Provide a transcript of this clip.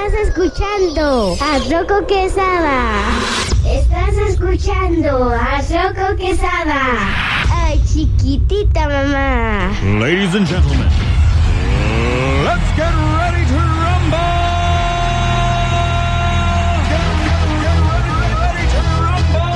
Estás escuchando a Rocco Quesada. Estás escuchando a Rocco Quesada. Ay, chiquitita mamá. Ladies and gentlemen, let's get ready to